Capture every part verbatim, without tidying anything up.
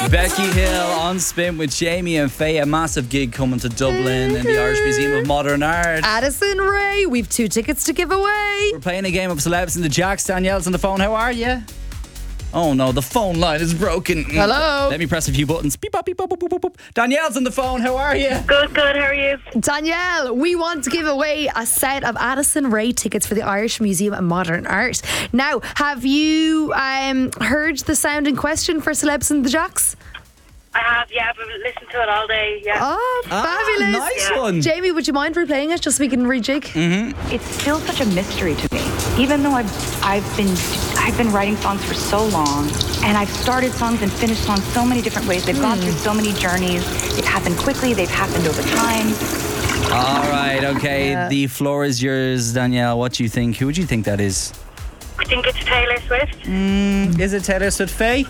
Becky Hill on Spin with Jamie and Faye. A massive gig coming to Dublin in the Irish Museum of Modern Art. Addison Rae, we've two tickets to give away. We're playing a game of celebs in the Jacks. Danielle's on the phone. How are you? Oh no, the phone line is broken. Hello. Let me press a few buttons. Beep, bop, beep, bop, boop, boop, boop. Danielle's on the phone. How are you? Good, good. How are you? Danielle, we want to give away a set of Addison Rae tickets for the Irish Museum of Modern Art. Now, have you um, heard the sound in question for celebs in the Jacks? I have, yeah. I've listened to it all day, yeah. Oh, fabulous. Ah, nice Yeah. one. Jamie, would you mind replaying it just so we can rejig? Mm-hmm. It's still such a mystery to me. Even though I've I've been I've been writing songs for so long, and I've started songs and finished songs so many different ways. They've gone through so many journeys. They've happened quickly. They've happened over time. All right, okay. Yeah. The floor is yours, Danielle. What do you think? Who would you think that is? I think it's Taylor Swift. Mm, is it Taylor Swift, Faye?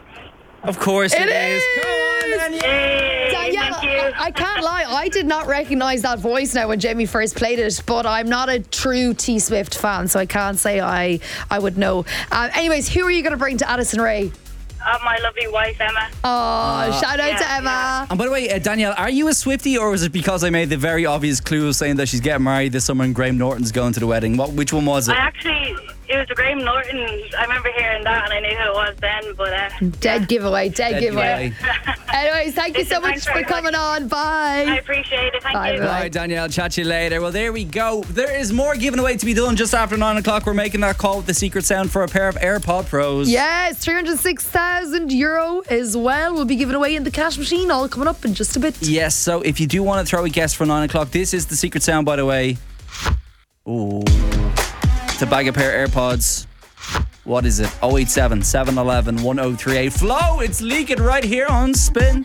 Of course it, It is. is. Come on, Danielle. Hey, Danielle, thank you. I, I can't lie, I did not recognise that voice now when Jamie first played it, but I'm not a true T Swift fan, so I can't say I, I would know. Uh, anyways, who are you going to bring to Addison Rae? Uh, my lovely wife, Emma. Oh, shout out yeah, to Emma. And by the way, uh, Danielle, are you a Swiftie, or was it because I made the very obvious clue of saying that she's getting married this summer and Graham Norton's going to the wedding? What? Which one was it? I actually, it was the Graham Norton. I remember hearing that and I knew who it was then, but uh, Dead giveaway, dead, Dead giveaway. giveaway. Anyways, thank you so Listen, much thanks for very coming much. on. Bye. I appreciate it. Thank Bye, you. bye. All right, Danielle, chat to you later. Well, there we go. There is more giving away to be done just after nine o'clock. We're making that call with the secret sound for a pair of AirPod Pros. Yes, three hundred six thousand euro as well. We'll be giving away in the cash machine, all coming up in just a bit. Yes, so if you do want to throw a guess for nine o'clock, this is the secret sound, by the way. Ooh. To bag a pair of AirPods. What is it? oh eight seven, seven one one, one oh three eight. Flo, it's leaking right here on Spin.